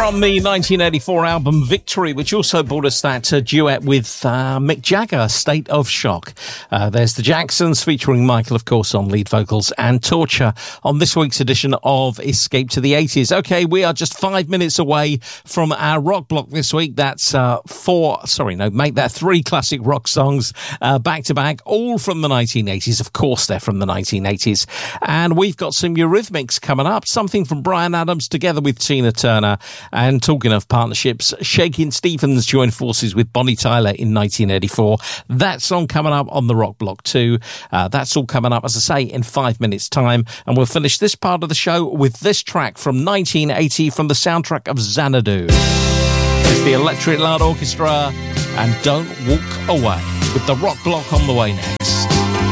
from the 1984 album Victory, which also brought us that duet with Mick Jagger, State of Shock. There's the Jacksons featuring Michael, of course, on lead vocals, and Torture on this week's edition of Escape to the 80s. Okay, we are just 5 minutes away from our rock block this week. That's make that 3 classic rock songs back to back, all from the 1980s. Of course, they're from the 1980s. And we've got some Eurythmics coming up, something from Bryan Adams together with Tina Turner. And talking of partnerships, Shakin' Stevens joined forces with Bonnie Tyler in 1984. That song coming up on the Rock Block too. That's all coming up, as I say, in 5 minutes' time. And we'll finish this part of the show with this track from 1980 from the soundtrack of Xanadu. It's the Electric Light Orchestra and Don't Walk Away, with the Rock Block on the way next.